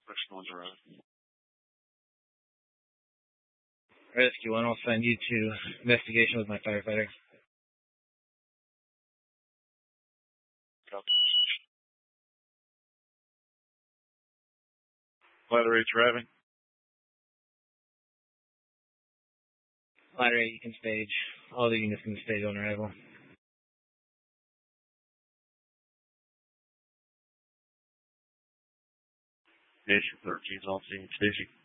Rescue 1's around. Rescue 1, I'll send you to investigation with my firefighter. Copy. Ladder 8's arriving. Ladder 8, you can stage. All the units can stage on arrival. Station 13's on scene. Staging.